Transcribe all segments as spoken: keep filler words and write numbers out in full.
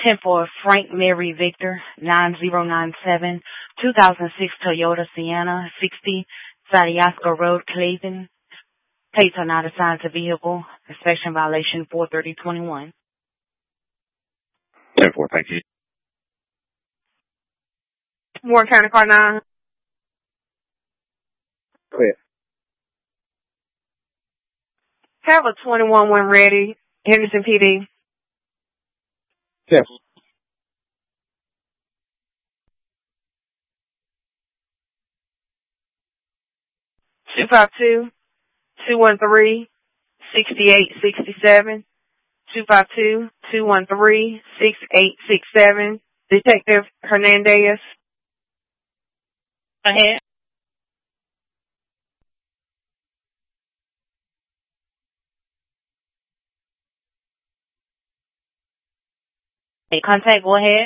ten for Frank Mary Victor, nine zero nine seven, two thousand six Toyota Sienna, sixty, Sadiasco Road, Clayton. Plates are not assigned to vehicle. Inspection violation four thirty twenty-one. ten four, thank you. Warren County Car nine. Go ahead. Have a twenty-one when ready. Henderson P D. Yes. two five two, two one three, six eight six seven. two five two, two one three, six eight six seven. Detective Hernandez. Ahead. Hey, contact, go ahead.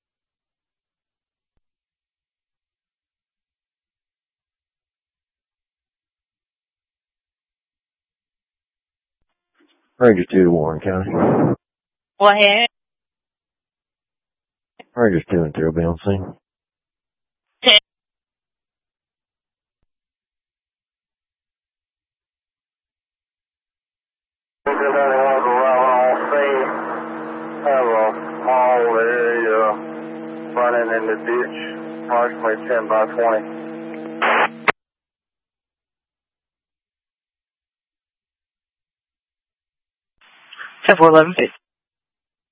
Ranger two to Warren County. Go ahead. Rangers two and three will be on scene. ten. Have a small area running in the ditch, approximately ten by twenty. ten four eleven.